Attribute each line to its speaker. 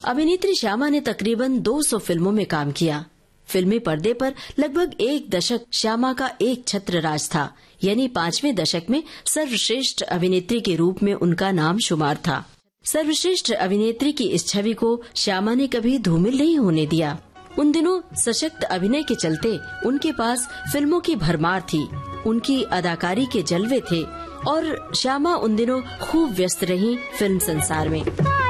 Speaker 1: अभिनेत्री श्यामा ने तकरीबन 200 फिल्मों में काम किया। फिल्मी पर्दे पर लगभग एक दशक श्यामा का एक छत्र राज था, यानी 5वें दशक में सर्वश्रेष्ठ अभिनेत्री के रूप में उनका नाम शुमार था। सर्वश्रेष्ठ अभिनेत्री की इस छवि को श्यामा ने कभी धूमिल नहीं होने दिया। उन दिनों सशक्त अभिनय के चलते उनके पास फिल्मों की भरमार थी, उनकी अदाकारी के जलवे थे और श्यामा उन दिनों खूब व्यस्त रहीं फिल्म संसार में।